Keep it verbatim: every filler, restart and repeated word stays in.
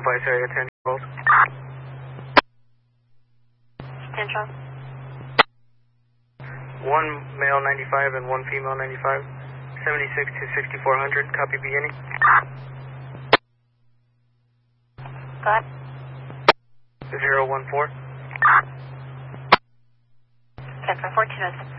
Vice area ten, hold. Central. One male ninety-five and one female ninety-five. seventy-six to sixty-four hundred, copy B any. Go ahead. zero one four. Central four two oh six.